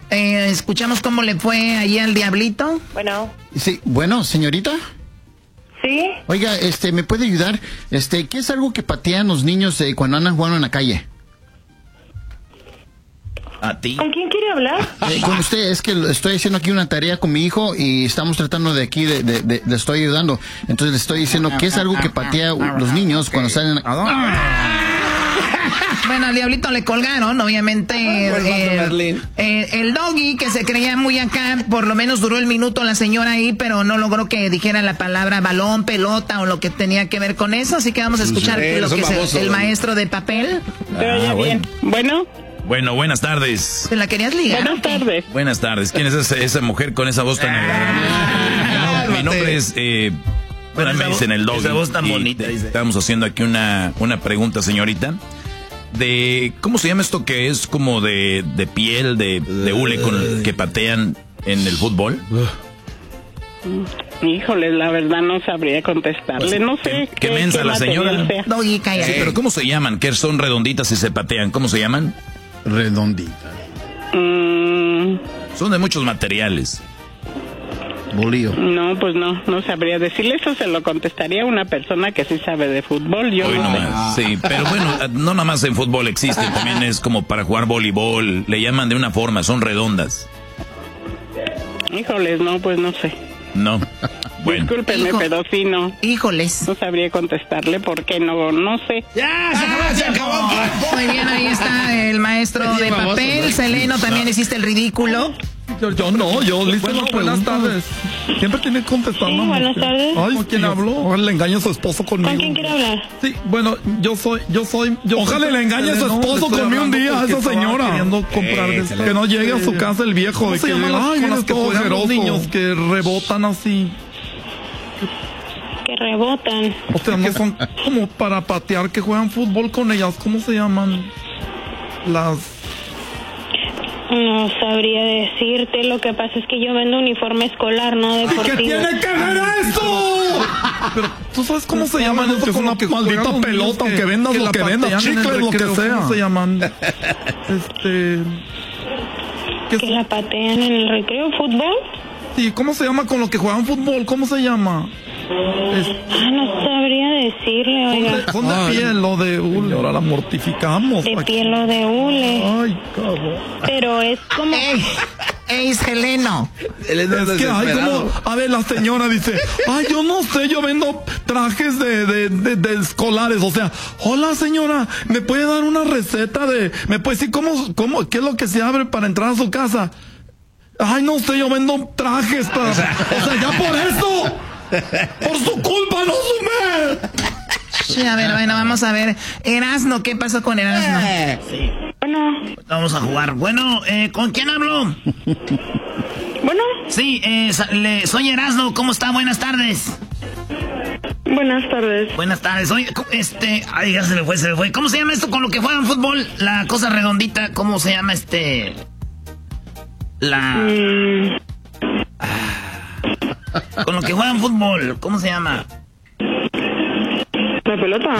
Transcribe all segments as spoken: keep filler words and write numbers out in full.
Eh, escuchamos cómo le fue allí al Diablito. Bueno. Sí, bueno, señorita. Sí. Oiga, este, ¿me puede ayudar? Este, ¿qué es algo que patean los niños eh, cuando andan jugando en la calle? ¿A ti? ¿Con quién quiere hablar? Eh, con usted, es que estoy haciendo aquí una tarea con mi hijo y estamos tratando de aquí, de, de, de, le estoy ayudando. Entonces le estoy diciendo que es algo que patea los niños cuando salen... Bueno, al Diablito le colgaron, obviamente. Eh, eh, el Doggy, que se creía muy acá, por lo menos duró el minuto la señora ahí, pero no logró que dijera la palabra balón, pelota o lo que tenía que ver con eso. Así que vamos a escuchar Sí, lo que famosos, es el, el maestro de papel. Ah, bien. Bueno. Bueno, buenas tardes. ¿Te la querías ligar? Buenas tardes. Buenas tardes. ¿Quién es esa, esa mujer con esa voz tan... Ah, mi nombre es... Eh, bueno, me dicen el Doggy. Esa voz tan bonita, y dice. Estamos haciendo aquí una, una pregunta, señorita. De... ¿Cómo se llama esto que es como de, de piel, de, de hule con, que patean en el fútbol? Híjole, la verdad no sabría contestarle. No sé qué mensa la señora. Doggy, cállate. Sí, pero ¿cómo se llaman? Que son redonditas y se patean. ¿Cómo se llaman? Redonditas. Mm, Son de muchos materiales. Bolillo. no, pues no, no sabría decirle. Eso se lo contestaría a una persona que sí sabe de fútbol. Yo Hoy no sé. nomás, sí, pero bueno, no nada más en fútbol existe, también es como para jugar voleibol, le llaman de una forma, son redondas. Híjoles, no, pues no sé. No, bueno. Discúlpeme, Hijo. pero sí, no. Híjoles. No sabría contestarle porque no, no sé. ¡Ya! ¡Se acabó! ¡Se acabó! Muy bien, ahí está el maestro de papel. Seleno, también hiciste el ridículo. Yo, yo no, yo le hice Bueno, las buenas preguntas. Siempre tiene que contestar Sí, una buenas mujer. tardes. Ay, ¿Con quién Dios, habló? Ojalá le engañe a su esposo conmigo. ¿Con quién quiere hablar? Sí, bueno, yo soy, yo soy, yo Ojalá soy le engañe a su Seleno, esposo le estoy conmigo un hablando día, a porque esa estaba señora. queriendo comprar Eh, de- Seleno. que no llegue a su casa el viejo. ¿Cómo de se que llaman diga, las "Ay, con las eres que todo juegan los asqueroso", niños? que rebotan así. Que rebotan. O sea, que son como para patear, que juegan fútbol con ellas. ¿Cómo se llaman? Las... No sabría decirte. Lo que pasa es que yo vendo uniforme escolar, no deportivo. ¿Qué tiene que ver esto? Pero tú sabes cómo se llaman eso, que es con una lo que maldita juegan los pelota, niños aunque vendas lo la que vendas, patean en el chicles, lo que recreo, sea. ¿cómo se llaman? Este... ¿qué Que se- la patean en el recreo, fútbol. Sí, ¿cómo se llama con lo que juegan fútbol? ¿Cómo se llama? Es- Ah, no sabría decirle, son oiga. de, son de piel o de hule. Ahora la mortificamos. De aquí. piel o de hule. Ay, cabrón. Pero es como... ¡Ey! ¡Ey, Seleno! Es que, ay, como, a ver, la señora dice, ay, yo no sé, yo vendo trajes de, de, de, de escolares, o sea, hola señora, ¿me puede dar una receta de, me puede decir cómo, cómo, qué es lo que se abre para entrar a su casa? Ay, no sé, yo vendo trajes para, o sea, ya por eso, por su culpa, no sume. Sí, a ver, bueno, vamos a ver. Erasno, ¿qué pasó con Erasno? Bueno, Vamos a jugar. Bueno, eh, ¿con quién hablo? bueno, Sí, eh, sa- le- soy Erasno. ¿Cómo está? Buenas tardes. buenas tardes. Buenas tardes. Oye, co- este... Ay, ya se me fue, se me fue. ¿Cómo se llama esto con lo que juegan fútbol? La cosa redondita. ¿Cómo se llama este...? La... Mm, Con lo que juegan fútbol. ¿Cómo se llama? ¿la pelota?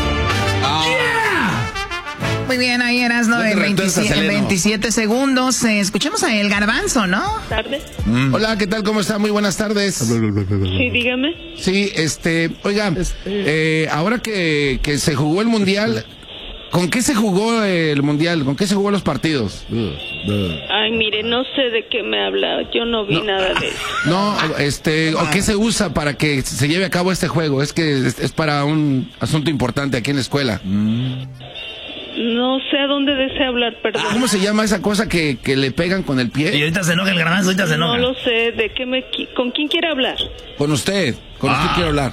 Muy bien, ahí Erasno No te en retuerzas, veintisiete, Seleno. veintisiete segundos. Eh, escuchemos a El Garbanzo, ¿no? ¿Tardes? Hola, ¿qué tal? ¿Cómo está? Muy buenas tardes. Sí, dígame. Sí, este, oiga, eh, ahora que, que se jugó el Mundial, ¿con qué se jugó el Mundial? ¿Con qué se jugó los partidos? Ay, mire, no sé de qué me habla. Yo no vi nada de eso. No, este, ¿o qué se usa para que se lleve a cabo este juego? Es que es, es para un asunto importante aquí en la escuela. No sé a dónde desea hablar, perdón. ¿Cómo se llama esa cosa que, que le pegan con el Y pie? ahorita se enoja el garbanzo, ahorita se No enoja. lo sé. ¿De qué me... qui- ¿Con quién quiere hablar? Con usted, con usted quiero hablar.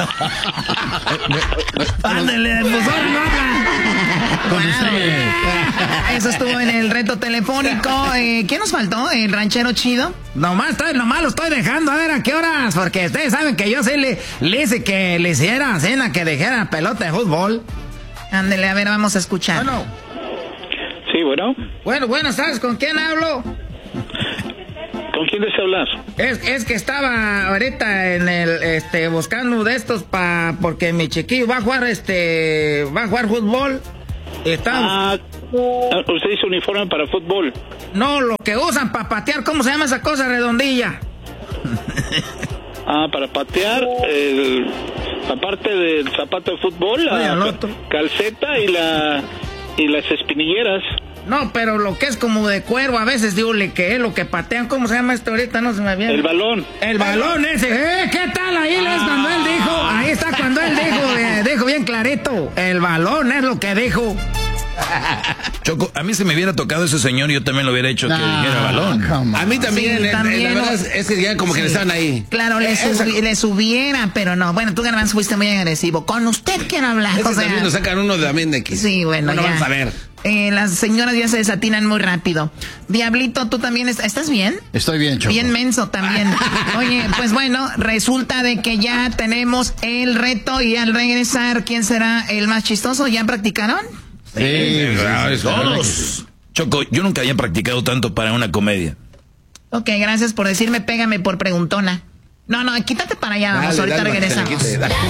Ándale, pues ahora no habla. Con usted. Eso estuvo en el reto telefónico. Eh, ¿Quién nos faltó? ¿El ranchero chido? Nomás, estoy, nomás lo estoy dejando, a ver a qué horas, porque ustedes saben que yo sí le, le hice que le hiciera cena, que dejara pelota de fútbol. Ándele, a ver, vamos a escuchar. Bueno, Sí, bueno. bueno, buenas tardes, ¿con quién hablo? ¿Con quién desea hablar? Es, es que estaba ahorita en el, este, buscando de estos pa, porque mi chiquillo va a jugar, este, va a jugar fútbol. Está, Ah, Usted dice uniforme para fútbol. No, lo que usan para patear, ¿cómo se llama esa cosa redondilla? Ah, para patear, el, aparte del zapato de fútbol, la calceta y la y las espinilleras. No, pero lo que es como de cuero, a veces digo que es lo que patean, ¿cómo se llama esto ahorita? No se me viene. El balón. El balón ese. ¿Eh? ¿Qué tal? Ahí ah. es cuando él dijo, ahí está cuando él dijo, eh, dijo bien clarito, el balón es lo que dijo. Choco, a mí se me hubiera tocado ese señor, yo también lo hubiera hecho, no, que dijera balón. A mí también, sí, también la verdad es, es que ya como sí, que le estaban ahí. Claro, le, subi, le subiera, pero no. Bueno, tú, Garbanzo, fuiste muy agresivo. Con usted quiero hablar. Es que o sea, también nos sacan uno de también de aquí. Sí, bueno, no ya. Vamos a ver. Eh, las señoras ya se desatinan muy rápido. Diablito, ¿tú también est- estás bien? Estoy bien, Choco. Bien menso también. Oye, pues bueno, resulta de que ya tenemos el reto y al regresar, ¿quién será el más chistoso? ¿Ya practicaron? Sí, sí, sí, todos. Choco, yo nunca había practicado tanto para una comedia. Ok, gracias por decirme, pégame por preguntona. No, no, quítate para allá, vamos, dale, ahorita dale, regresamos.